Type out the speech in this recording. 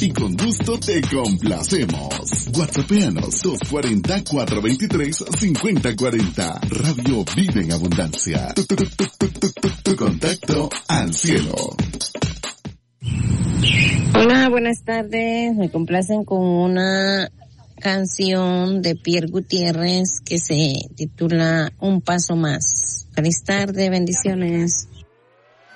y con gusto te complacemos. WhatsAppeanos 240-423-5040. Radio Vive en Abundancia. Tu contacto al cielo. Hola, buenas tardes. Me complacen con una canción de Pierre Gutiérrez que se titula Un Paso Más. Feliz tarde, bendiciones.